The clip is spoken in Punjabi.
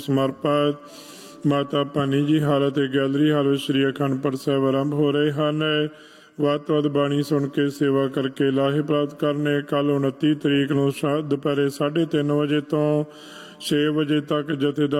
ਸਮਰਪਿਤ ਮਾਤਾ ਭਾਨੀ ਜੀ ਹਾਲ ਅਤੇ ਗੈਲਰੀ ਹਾਲ ਵਿੱਚ ਸ੍ਰੀ ਅਖੰਡ ਪਾਠ ਸਾਹਿਬ ਆਰੰਭ ਹੋ ਰਹੇ ਹਨ। ਵੱਧ ਤੋਂ ਵੱਧ ਬਾਣੀ ਸੁਣ ਕੇ ਸੇਵਾ ਕਰਕੇ ਲਾਹੇ ਪ੍ਰਾਪਤ ਕਰਨੇ। ਕੱਲ੍ਹ 29 ਤਰੀਕ ਨੂੰ ਦੁਪਹਿਰੇ 3:30 ਵਜੇ ਤੋਂ 6 ਵਜੇ ਤੱਕ ਜਥੇਦਾਰ